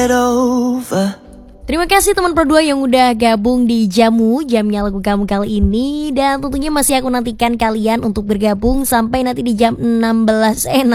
get over. Terima kasih teman Pro 2 yang udah gabung di Jamu, jamnya lagu kamu kali ini. Dan tentunya masih aku nantikan kalian untuk bergabung sampai nanti di jam 18.45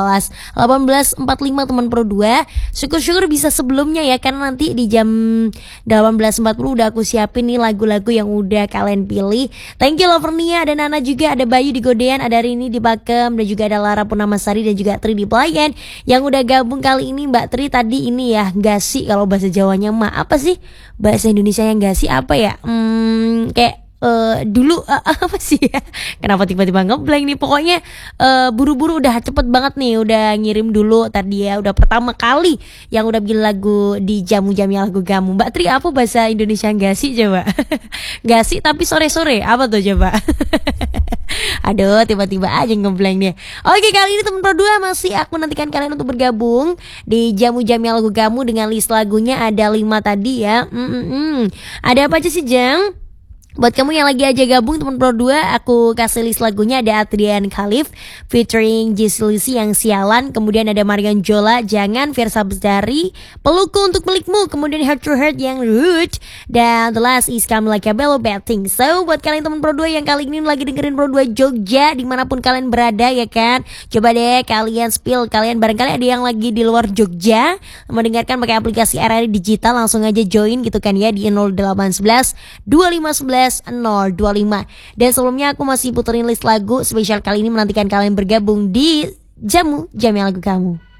teman Pro 2. Syukur-syukur bisa sebelumnya ya, karena nanti di jam 18.40 udah aku siapin nih lagu-lagu yang udah kalian pilih. Thank you Lovernia, ada Nana juga, ada Bayu di Godean, ada Rini di Pakem, dan juga ada Lara Purnamasari dan juga Tri di Pelayan yang udah gabung kali ini. Mbak Tri tadi ini ya, gak sih kalau bahasa Jawanya apa sih bahasa Indonesia yang gak sih, apa ya, kayak dulu apa sih ya, kenapa tiba-tiba ngeblank nih. Pokoknya buru-buru udah cepet banget nih, udah ngirim dulu tadi ya, udah pertama kali yang udah bikin lagu di Jamnya lagu kamu. Mbak Tri, apa bahasa Indonesia gak sih coba? Gak sih tapi sore-sore apa tuh coba? Aduh, tiba-tiba aja ngeblank dia. Oke, kali ini teman Pro 2 masih aku nantikan kalian untuk bergabung di Jamnya lagu kamu dengan list lagunya ada 5 tadi ya. Ada apa aja sih, Jam? Buat kamu yang lagi aja gabung teman Pro 2, aku kasih list lagunya. Ada Adrian Khalif featuring Jislisi yang sialan, kemudian ada Marion Jola Jangan, Fiersa Bestari Pelukku Untuk Milikmu, kemudian Heart to Heart yang Root, dan the last is Camila Cabello Bad Things. So buat kalian teman Pro 2 yang kali ini lagi dengerin Pro 2 Jogja dimanapun kalian berada ya kan, coba deh kalian spill, kalian barangkali ada yang lagi di luar Jogja mendengarkan pakai aplikasi RRI Digital, langsung aja join gitu kan ya di 0811 2511 025. Dan sebelumnya aku masih puterin list lagu spesial kali ini menantikan kalian bergabung di Jamnya lagu kamu.